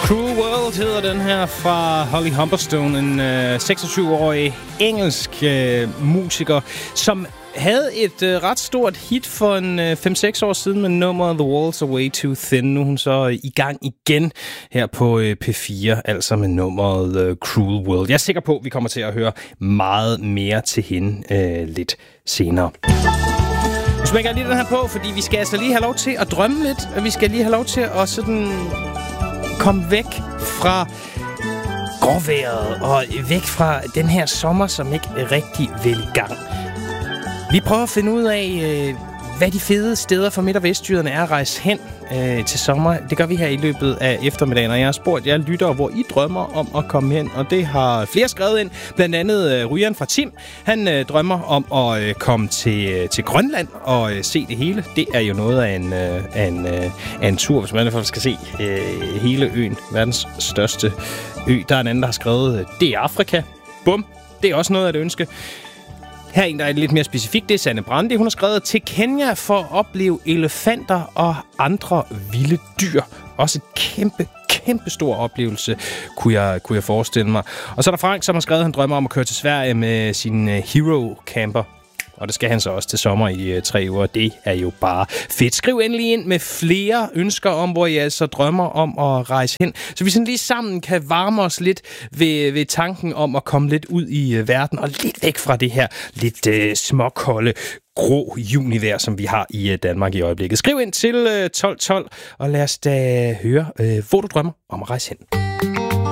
Cruel World hedder den her fra Holly Humberstone, en 26-årig engelsk musiker, som havde et ret stort hit for en 5-6 år siden med nummeret The Walls Are Way Too Thin. Nu er hun så i gang igen her på P4, altså med nummeret Cruel World. Jeg er sikker på, at vi kommer til at høre meget mere til hende lidt senere. Nu smækker jeg lige den her på, fordi vi skal altså lige have lov til at drømme lidt, og vi skal lige have lov til at sådan komme væk fra gråvejret og væk fra den her sommer, som ikke rigtig vil i gang. Vi prøver at finde ud af, hvad de fede steder for Midt- og Vestjyderne er at rejse hen til sommer. Det gør vi her i løbet af eftermiddagen, og jeg har spurgt jer lyttere, hvor I drømmer om at komme hen, og det har flere skrevet ind. Blandt andet Ryan fra Tim. Han drømmer om at komme til Grønland og se det hele. Det er jo noget af en tur, hvis man i hvert fald skal se hele øen. Verdens største ø. Der er en anden, der har skrevet, det er Afrika. Bum. Det er også noget af et ønske. Her er en, der er lidt mere specifikt. Det er Sanne Brandi. Hun har skrevet til Kenya for at opleve elefanter og andre vilde dyr. Også et kæmpe stor oplevelse, kunne jeg forestille mig. Og så er der Frank, som har skrevet, at han drømmer om at køre til Sverige med sin Hero Camper. Og det skal han så også til sommer i 3 uger. Det er jo bare fedt. Skriv endelig ind med flere ønsker om, hvor I altså drømmer om at rejse hen. Så vi sådan lige sammen kan varme os lidt ved tanken om at komme lidt ud i verden. Og lidt væk fra det her lidt småkolde, grå junivejr, som vi har i Danmark i øjeblikket. Skriv ind til 1212, og lad os da høre, hvor du drømmer om at rejse hen.